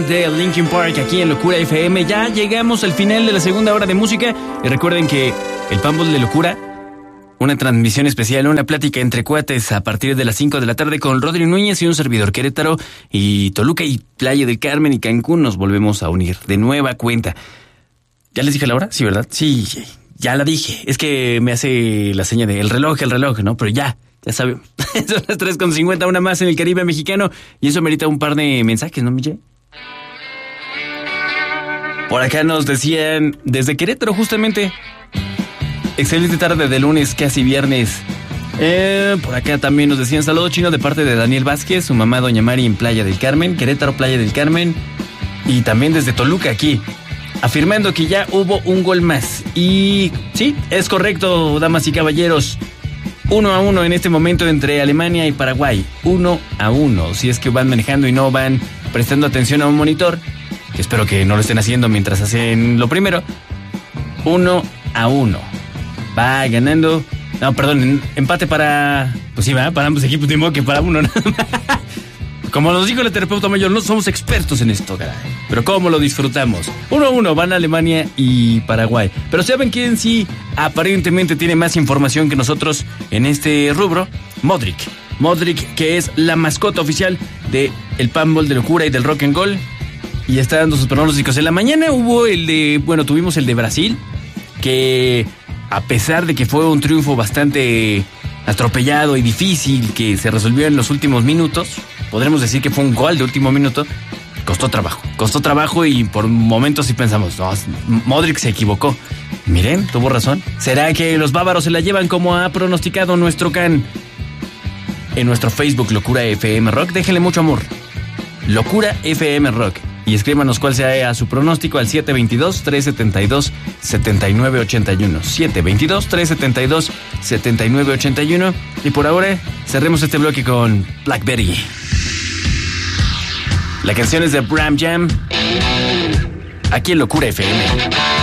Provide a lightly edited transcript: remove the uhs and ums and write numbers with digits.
Jump de Linkin Park aquí en Locura FM. Ya llegamos al final de la segunda hora de música y recuerden que el Pambol de Locura, una transmisión especial, una plática entre cuates a partir de las 5 de la tarde con Rodri Núñez y un servidor. Querétaro y Toluca y Playa del Carmen y Cancún nos volvemos a unir de nueva cuenta. ¿Ya les dije la hora? Sí, ¿verdad? Sí, ya la dije. Es que me hace la seña de el reloj, ¿no? Pero ya saben. Son las 3:50, una más en el Caribe mexicano. Y eso merita un par de mensajes, ¿no, Mille? Por acá nos decían, desde Querétaro justamente, excelente tarde de lunes, casi viernes. Por acá también nos decían, saludo chino de parte de Daniel Vázquez, su mamá Doña Mari en Playa del Carmen, Querétaro, Playa del Carmen. Y también desde Toluca aquí, afirmando que ya hubo un gol más. Y sí, es correcto, damas y caballeros. 1-1 en este momento entre Alemania y Paraguay. 1-1. Si es que van manejando y no van prestando atención a un monitor, que espero que no lo estén haciendo mientras hacen lo primero. 1-1. Va ganando. No, perdón, empate para... Pues sí, va, para ambos equipos, de modo que para uno nada más. Como nos dijo el terapeuta mayor, no somos expertos en esto, caray. Pero cómo lo disfrutamos. 1-1 van Alemania y Paraguay. Pero ¿saben quién sí aparentemente tiene más información que nosotros en este rubro? Modric. Modric, que es la mascota oficial de el Pambol de Locura y del Rock and Roll. Y está dando sus pronósticos. En la mañana tuvimos el de Brasil, que a pesar de que fue un triunfo bastante atropellado y difícil, que se resolvió en los últimos minutos, podremos decir que fue un gol de último minuto, costó trabajo y por momentos sí pensamos, no, Modric se equivocó. Miren, tuvo razón. ¿Será que los bávaros se la llevan como ha pronosticado nuestro Can? En nuestro Facebook Locura FM Rock, déjenle mucho amor. Locura FM Rock. Y escríbanos cuál sea su pronóstico al 722-372-7981. 722-372-7981. Y por ahora, cerremos este bloque con Blackberry. La canción es de Bram Jam, aquí en Locura FM.